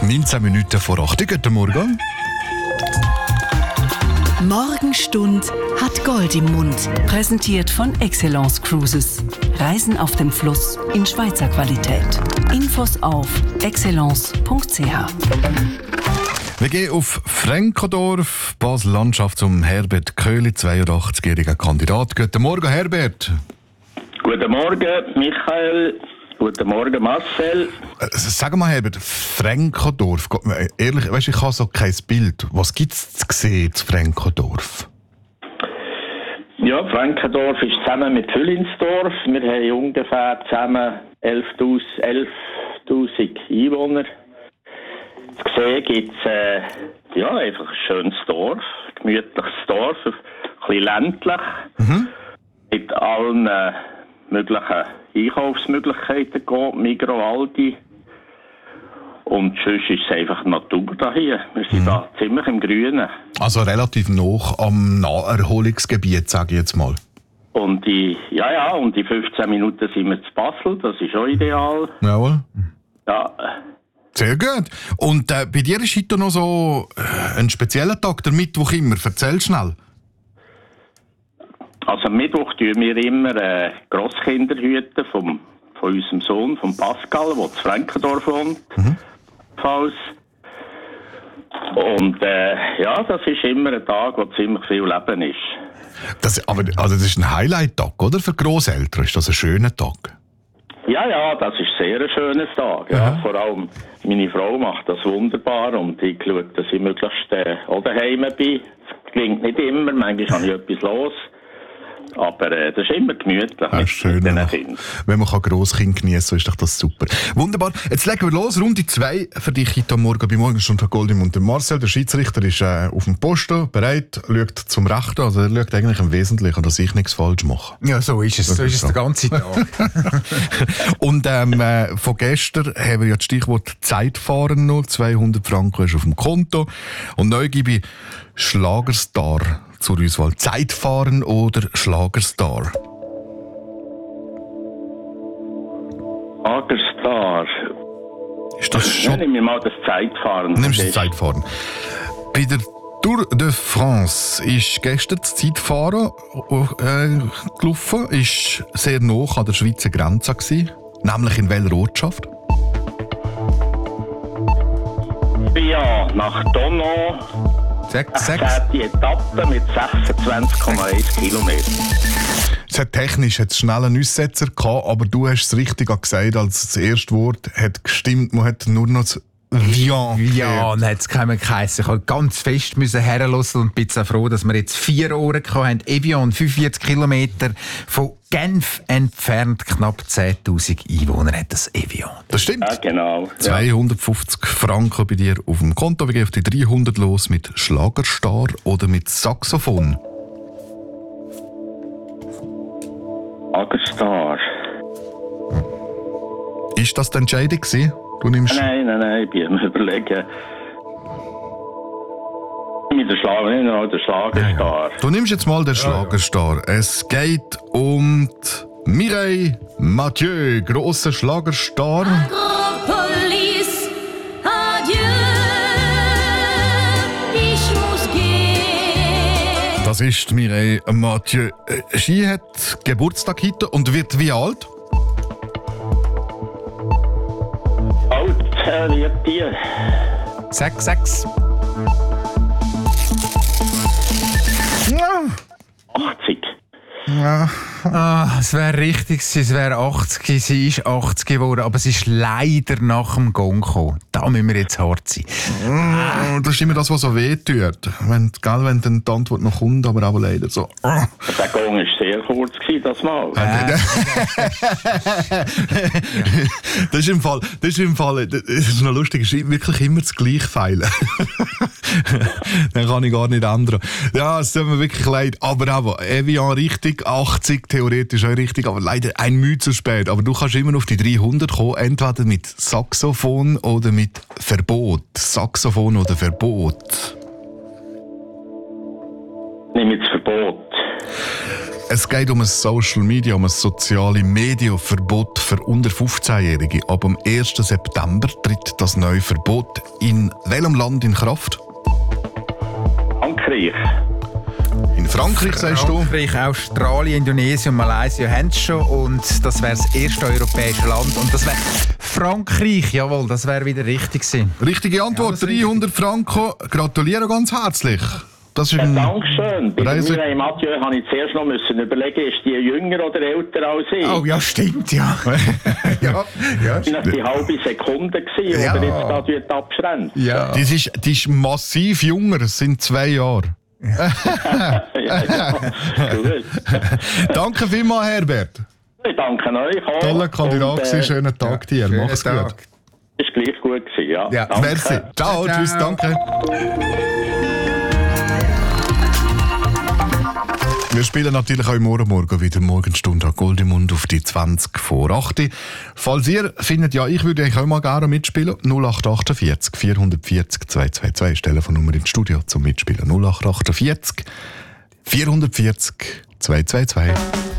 19 Minuten vor 8. Guten Morgen. Morgenstund hat Gold im Mund. Präsentiert von Excellence Cruises. Reisen auf dem Fluss in Schweizer Qualität. Infos auf excellence.ch. Wir gehen auf Frankodorf, Basel-Landschaft, zum Herbert Köhli, 82-jähriger Kandidat. Guten Morgen, Herbert. Guten Morgen, Michael. Guten Morgen, Marcel. Sag mal, Herbert, Frankodorf, ehrlich, weißt, ich habe so kein Bild. Was gibt es zu sehen zu Frankodorf? Ja, Frankodorf ist zusammen mit Füllinsdorf. Wir haben ungefähr zusammen 11'000 Einwohner. Zu sehen gibt es einfach ein schönes Dorf, ein gemütliches Dorf, ein bisschen ländlich, mit allen möglichen Einkaufsmöglichkeiten geht, Migros, Aldi. Und sonst ist es einfach Natur da hier. Wir sind da ziemlich im Grünen. Also relativ nah am Naherholungsgebiet, sage ich jetzt mal. Und die 15 Minuten sind wir zu Basel, das ist auch ideal. Jawohl. Ja. Sehr gut. Und bei dir ist heute noch so ein spezieller Tag, der Mittwoch immer. Erzähl schnell. Also am Mittwoch tun wir immer Grosskinder von unserem Sohn, von Pascal, der zu Frankendorf wohnt. Falls. Und das ist immer ein Tag, wo ziemlich viel Leben ist. Das ist ein Highlight-Tag, oder? Für Grosseltern ist das ein schöner Tag? Ja, das ist sehr ein schöner Tag. Ja. Vor allem meine Frau macht das wunderbar und ich schaue, dass ich möglichst daheim bin. Es klingt nicht immer, manchmal habe ich etwas los. Aber das ist immer gemütlich mit schön, den Kindern. Wenn man Grosskind geniessen kann, ist doch das super. Wunderbar. Jetzt legen wir los. Runde 2 für dich heute Morgen bei Morgenstund Gold im Mund. Marcel, der Schiedsrichter, ist auf dem Posten bereit, schaut zum Rechten. Also er schaut eigentlich im Wesentlichen, dass ich nichts falsch mache. Ja, so ist es. So ist es den ganzen Tag. Und von gestern haben wir ja das Stichwort Zeitfahren noch. 200 Franken ist auf dem Konto. Und neu gebe ich Schlagerstar zur Auswahl. Zeitfahren oder Schlagerstar? Schlagerstar. Ist das schon? Nimm mir mal das Zeitfahren. Nimmst du das Zeitfahren? Bei der Tour de France ist gestern das Zeitfahren gelaufen. Ist sehr nah an der Schweizer Grenze gewesen. Nämlich in welcher Ortschaft? Ja, nach Donau. Die Etappe mit 26,1 Kilometern. Technisch hat es schnell einen Aussetzer gehabt, aber du hast es richtig gesagt, als das erste Wort hat gestimmt. Man hat nur noch das Vian. Ja, und hat es geheißen. Ich musste ganz fest herlassen und bin so froh, dass wir jetzt 4 Ohren hatten. Evian, 45 Kilometer von Genf entfernt, knapp 10'000 Einwohner hat das Evian. Das stimmt. Ja, genau. 250 Franken bei dir auf dem Konto. Wir gehen auf die 300 los mit Schlagerstar oder mit Saxophon. Schlagerstar. Ist das die Entscheidung gewesen? Du nimmst... Nein, ich bin am Überlegen. Mit der Schlagerstar. Du nimmst jetzt mal den Schlagerstar. Es geht um Mireille Mathieu, grosser Schlagerstar. Agropolis, adieu, ich muss gehen. Das ist Mireille Mathieu. Sie hat Geburtstag heute und wird wie alt? Alt wird die. 6. 80. Ja. Es wäre richtig, es wäre 80. Sie ist 80 geworden, aber sie ist leider nach dem Gong gekommen. Da müssen wir jetzt hart sein. Das ist immer das, was so weh tut. Wenn dann die Antwort noch kommt, aber auch leider so. Der Gong war sehr kurz, das Mal. Das ist im Fall, das ist noch lustig, es ist wirklich immer das gleiche Feilen. Dann kann ich gar nicht ändern. Ja, es tut mir wirklich leid. Aber Evian richtig, 80 theoretisch auch richtig, aber leider ein Mühe zu spät. Aber du kannst immer auf die 300 kommen, entweder mit Saxophon oder mit Verbot. Saxophon oder Verbot? Nimm jetzt Verbot. Es geht um ein Social Media, um ein soziales Medienverbot für unter 15-Jährige. Ab dem 1. September tritt das neue Verbot in welchem Land in Kraft? Frankreich. In Frankreich, sagst du? Frankreich, Australien, Indonesien und Malaysia haben es schon. Und das wäre das erste europäische Land. Und das wäre Frankreich. Jawohl, das wäre wieder richtig gewesen. Richtige Antwort, Ja, 300 Franken. Gratuliere ganz herzlich. Das ist ein Dankeschön. Bei Reise- Mireille Mathieu habe ich zuerst noch überlegen, ist die jünger oder älter als ich? Oh ja, stimmt, ja. ja, ja, Das war die halbe Sekunde, gewesen, Ja. oder jetzt da wird abschränkt. ja. Die ist massiv jünger, es sind 2 Jahre. Ja. Gut. Danke vielmals, Herbert. Ich danke euch auch. Toller Kandidat, Und, gewesen. Schönen Tag dir. Schönen Mach's Tag. gut. ist gleich gut gewesen, ja. Ja. Danke. Merci. Ciao, Ciao. tschüss, danke. Wir spielen natürlich auch morgen wieder Morgenstunde an Goldemund auf die 20 vor 8. Falls ihr findet, ja, ich würde eigentlich auch mal gerne mitspielen, 0848 440 222 ist die Telefonnummer ins Studio zum Mitspielen. 0848 440 222.